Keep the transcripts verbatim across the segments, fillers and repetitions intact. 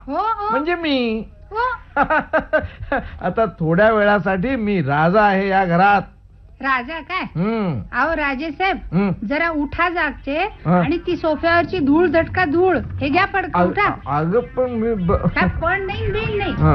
हो हो म्हणजे मी. हो. आता थोड्या वेळासाठी मी राजा आहे या घरात. राजा काय? हम्म अहो राजे साहेब, हम्म. जरा उठा जागचे हा. आणि ती सोफ्यावरची धूळ झटका धूळ हे घ्या पडका उठा. अ- अगं पण मी ब- काय पण नाही बिन नाही. हा.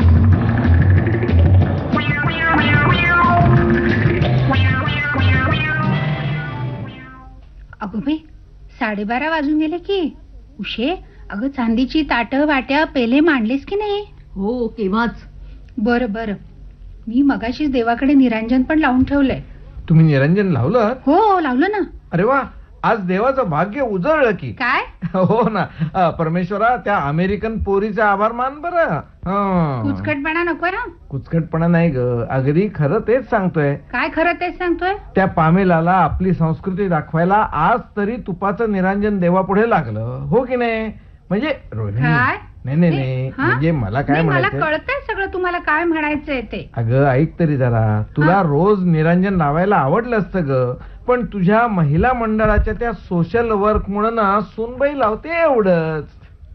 अगं बाई, साडेबारा वाजून गेले की. उशे, अगं चांदीची ताटं वाट्या पेले मांडलेस की नाही? हो केव्हाच. बरं बरं, मी मगाशीच देवाकडे निरांजन पण लावून ठेवलंय. तुम्ही निरंजन लावलं? हो लावलं ना. अरे वा, आज देवाचं भाग्य उजळलं की. काय? हो ना. अ, परमेश्वरा, त्या अमेरिकन पोरीचे आभार मान बरं. हं. कुचकटपणा नकोय ना. कुचकटपणा नाही ग, अगदी खरं तेच सांगतोय. काय खरं तेच सांगतोय? त्या पामेलाला आपली संस्कृती दाखवायला आज तरी तुपाचं निरांजन देवापुढे लागलं, हो की नाही? म्हणजे रोहिणी, काय? नाही नाही नाही, हा? म्हणजे मला काय नाही, मला म्हणायचं. कळतंय सगळं तुम्हाला काय म्हणायचंय ते. अगं ऐक तरी जरा, तुला हा? रोज निरांजन लावायला आवडलं असतं ग, पण तुझ्या महिला मंडळाच्या त्या सोशल वर्क मुळे ना सूनबाई लावते एवढंच.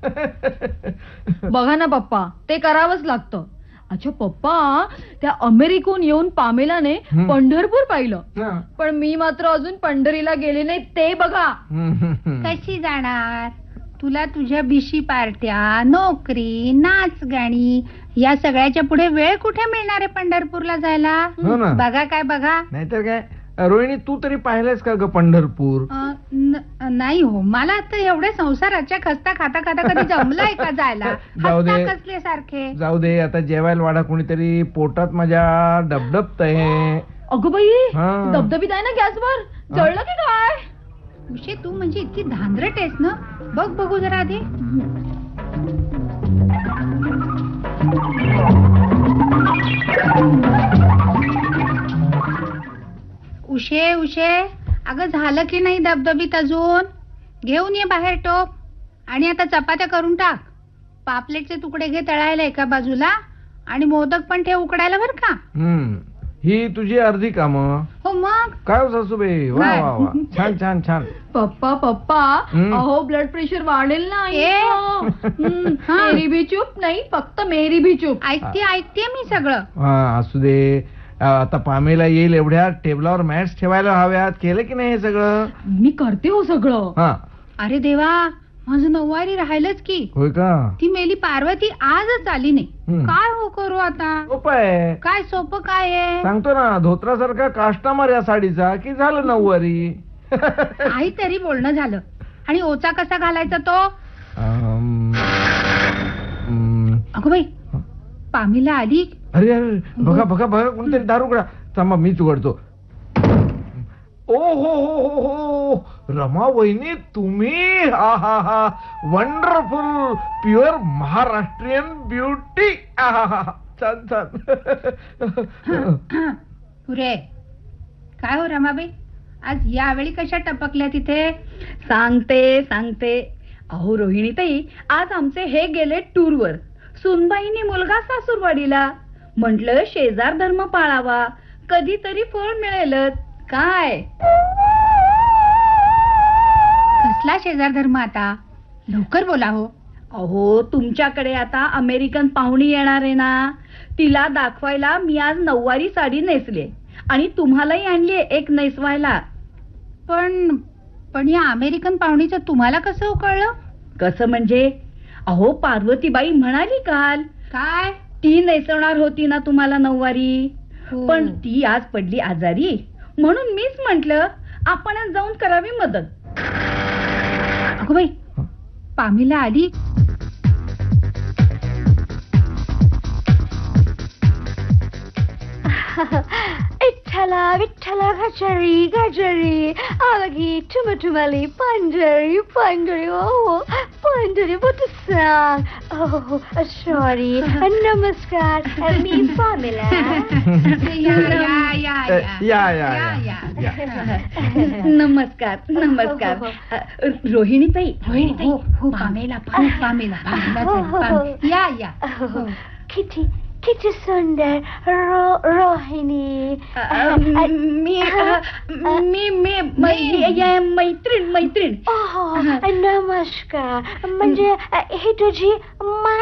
बघा ना पप्पा, ते करावंच लागतं. अच्छा पप्पा, त्या अमेरिकून येऊन पामेलाने हं. पंढरपूर पाहिलं, हा. पण मी मात्र अजून पंढरीला गेले नाही, ते बघा. हम्म, हम्म, हम्म. कशी जाणार? तुला तुझ्या बिशी पार्ट्या, नोकरी, नाच गाणी या सगळ्याच्या पुढे वेळ कुठे मिळणार आहे पंढरपूरला जायला? हो ना. बघा काय बघा. नाहीतर काय. रोहिणी, तू तरी पाहिलंयस का ग पंढरपूर? अ, न- नाही हो, मला तर एवढे संसाराच्या खस्ता खाता खाता कधी जमलंय का जायला? जाऊ दे. हत्ता कसले सारखे. जाऊ दे, आता जेवायला वाढा कोणीतरी, पोटात माझ्या डबडबतंय. अगं बाई, हा. धबधबीत आहे ना गॅसवर, जळलं की काय? उशे, तू म्हणजे इतकी धांदरट आहेस ना. बघ बघू जरा आधी. उशे उशे, अगं झालं की नाही धबधबीत अजून? घेऊन ये बाहेर टोप आणि आता चपात्या करून टाक. पापलेटचे तुकडे घे तळायला एका बाजूला आणि मोदक पण ठेव उकडायला बर का. हम्म ही तुझी अर्धी कामं. हो मग काय हो सासूबाई, वा वा वा, छान छान छान. पप्पा पप्पा, हं. अहो ब्लड प्रेशर वाढेल ना. ए. हं, हा. मेरी भी चूप नाही, फक्त मेरी भी चूप. ऐकते ऐकते मी सगळं. हा असू दे. अ, आता पामेला येईल एवढ्या टेबलावर मॅट्स ठेवायला हव्यात. केलं की नाही हे सगळं? मी करते हो सगळं. हा. अरे देवा, माझं नऊवारी राहिलंच की. होय का? ती मेली पार्वती आजच आली नाही. हं. काय हो करू आता? सोपं आहे. काय सोपं काय आहे? सांगतो ना, धोत्रासारखा काष्टामार या साडीचा की झालं नऊवारी. काहीतरी बोलणं झालं. आणि ओचा कसा घालायचा तो? अम, अम, अगं बाई, पामीला आली. अरे अरे, बघा बघा बघा, कोणतरी दारू उघडा. थांबा, मीच उघडतो. ओ हो हो हो हो, रमा वहिनी तुम्ही, हा हा हा, वंडरफुल, प्युअर महाराष्ट्रीयन ब्युटी. छान छान. पुरे काय हो रमाबाई, आज यावेळी कशा टपकल्या तिथे? सांगते सांगते. अहो रोहिणीताई, आज आमचे हे गेले टूरवर. सुनबाईंनी मुलगा सासूरवाडीला. म्हटलं शेजार धर्म पाळावा, कधीतरी फळ मिळेलच. काय कसला शेजार धर्म आता? लवकर बोला हो. अहो, तुमच्याकडे आता अमेरिकन पाहुणी येणार आहे ना, तिला दाखवायला मी आज नऊवारी साडी नेसले आणि तुम्हालाही आणली एक नेसवायला. पण पण या अमेरिकन पाहुणीचं तुम्हाला कसं कळलं? कसं म्हणजे? अहो, पार्वतीबाई म्हणाली काल. काय? ती नेसवणार होती ना तुम्हाला नऊवारी, हो. पण ती आज पडली आजारी, म्हणून मीच म्हंटल आपणच जाऊन करावी मदत. अगं बाई, पामीला आली. विठ्ठला विठ्ठला गजरी गजरी आगी ठुमठुमाली पंढरी पंढरी. ओ Pandhari, what a song. Oh, sorry. नमस्कार, मी पामेला. या या या या या या या. नमस्कार नमस्कार. रोहिणीताई, रोहिणीताई, हो, पामेला पामेला पामेला पामेला. या या. किती किती सुंदर रो रोहिणी अ, अ, मी अ, मी मी मै- या- मैत्रीण मैत्रीण ओहो नमस्कार म्हणजे ही तुझी